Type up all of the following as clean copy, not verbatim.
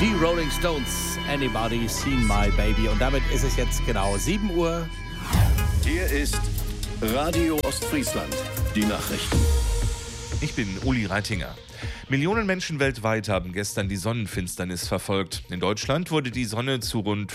Die Rolling Stones, Anybody Seen My Baby. Und damit ist es jetzt genau 7 Uhr. Hier ist Radio Ostfriesland, die Nachrichten. Ich bin Uli Reitinger. Millionen Menschen weltweit haben gestern die Sonnenfinsternis verfolgt. In Deutschland wurde die Sonne zu rund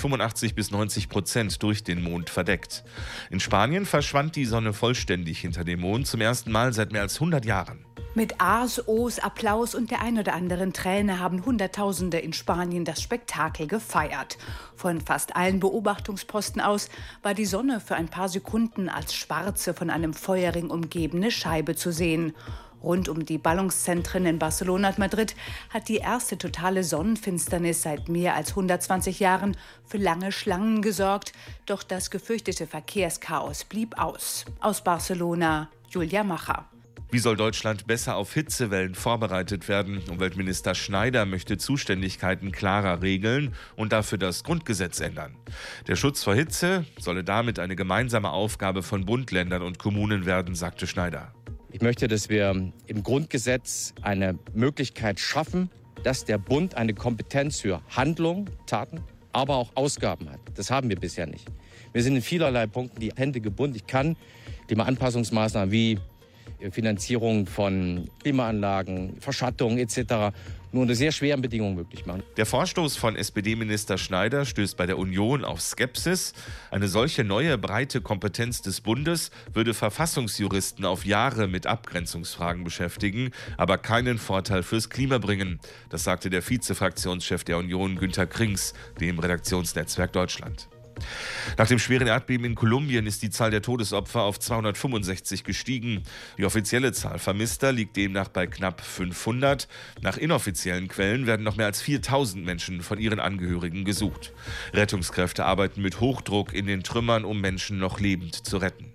85-90% durch den Mond verdeckt. In Spanien verschwand die Sonne vollständig hinter dem Mond, zum ersten Mal seit mehr als 100 Jahren. Mit A's, O's, Applaus und der ein oder anderen Träne haben Hunderttausende in Spanien das Spektakel gefeiert. Von fast allen Beobachtungsposten aus war die Sonne für ein paar Sekunden als schwarze, von einem Feuerring umgebene Scheibe zu sehen. Rund um die Ballungszentren in Barcelona und Madrid hat die erste totale Sonnenfinsternis seit mehr als 120 Jahren für lange Schlangen gesorgt. Doch das gefürchtete Verkehrschaos blieb aus. Aus Barcelona, Julia Macher. Wie soll Deutschland besser auf Hitzewellen vorbereitet werden? Umweltminister Schneider möchte Zuständigkeiten klarer regeln und dafür das Grundgesetz ändern. Der Schutz vor Hitze solle damit eine gemeinsame Aufgabe von Bund, Ländern und Kommunen werden, sagte Schneider. Ich möchte, dass wir im Grundgesetz eine Möglichkeit schaffen, dass der Bund eine Kompetenz für Handlung, Taten, aber auch Ausgaben hat. Das haben wir bisher nicht. Wir sind in vielerlei Punkten die Hände gebunden. Ich kann Klimaanpassungsmaßnahmen wie Finanzierung von Klimaanlagen, Verschattung etc. nur unter sehr schweren Bedingungen möglich machen. Der Vorstoß von SPD-Minister Schneider stößt bei der Union auf Skepsis. Eine solche neue breite Kompetenz des Bundes würde Verfassungsjuristen auf Jahre mit Abgrenzungsfragen beschäftigen, aber keinen Vorteil fürs Klima bringen. Das sagte der Vize-Fraktionschef der Union, Günter Krings, dem Redaktionsnetzwerk Deutschland. Nach dem schweren Erdbeben in Kolumbien ist die Zahl der Todesopfer auf 265 gestiegen. Die offizielle Zahl Vermisster liegt demnach bei knapp 500. Nach inoffiziellen Quellen werden noch mehr als 4000 Menschen von ihren Angehörigen gesucht. Rettungskräfte arbeiten mit Hochdruck in den Trümmern, um Menschen noch lebend zu retten.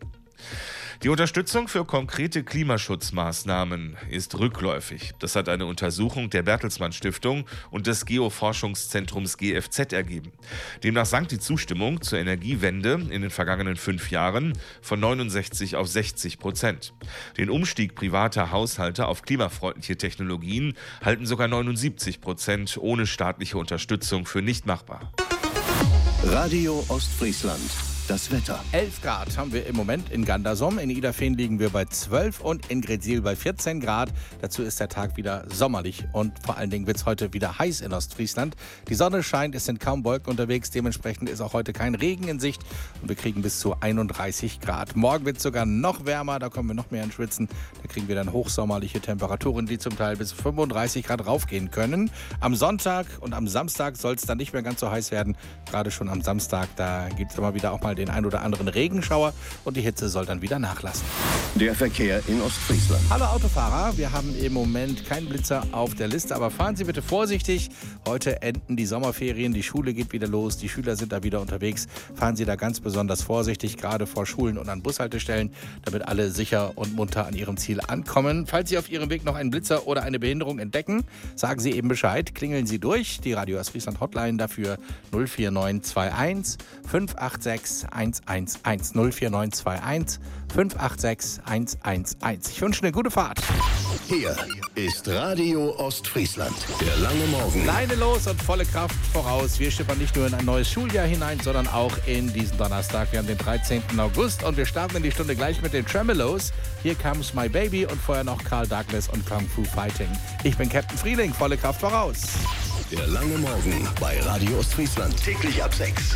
Die Unterstützung für konkrete Klimaschutzmaßnahmen ist rückläufig. Das hat eine Untersuchung der Bertelsmann Stiftung und des Geoforschungszentrums GFZ ergeben. Demnach sank die Zustimmung zur Energiewende in den vergangenen 5 Jahren von 69 auf 60%. Den Umstieg privater Haushalte auf klimafreundliche Technologien halten sogar 79% ohne staatliche Unterstützung für nicht machbar. Radio Ostfriesland. Das Wetter. 11 Grad haben wir im Moment in Gandersom. In Iderfehn liegen wir bei 12 und in Gretzsiel bei 14 Grad. Dazu ist der Tag wieder sommerlich und vor allen Dingen wird es heute wieder heiß in Ostfriesland. Die Sonne scheint, es sind kaum Wolken unterwegs. Dementsprechend ist auch heute kein Regen in Sicht und wir kriegen bis zu 31 Grad. Morgen wird es sogar noch wärmer, da kommen wir noch mehr ins Schwitzen. Da kriegen wir dann hochsommerliche Temperaturen, die zum Teil bis 35 Grad raufgehen können. Am Sonntag und am Samstag soll es dann nicht mehr ganz so heiß werden. Gerade schon am Samstag, da gibt es immer wieder auch mal den ein oder anderen Regenschauer und die Hitze soll dann wieder nachlassen. Der Verkehr in Ostfriesland. Hallo Autofahrer, wir haben im Moment keinen Blitzer auf der Liste, aber fahren Sie bitte vorsichtig. Heute enden die Sommerferien, die Schule geht wieder los, die Schüler sind da wieder unterwegs. Fahren Sie da ganz besonders vorsichtig, gerade vor Schulen und an Bushaltestellen, damit alle sicher und munter an ihrem Ziel ankommen. Falls Sie auf Ihrem Weg noch einen Blitzer oder eine Behinderung entdecken, sagen Sie eben Bescheid, klingeln Sie durch. Die Radio Ostfriesland Hotline dafür 04921 586 111 04921 586 111. Ich wünsche eine gute Fahrt. Hier ist Radio Ostfriesland. Der lange Morgen. Leine los und volle Kraft voraus. Wir schippern nicht nur in ein neues Schuljahr hinein, sondern auch in diesen Donnerstag. Wir haben den 13. August und wir starten in die Stunde gleich mit den Tremelos. Here Comes My Baby und vorher noch Carl Douglas und Kung Fu Fighting. Ich bin Captain Frieling, volle Kraft voraus. Der lange Morgen bei Radio Ostfriesland. Täglich ab 6.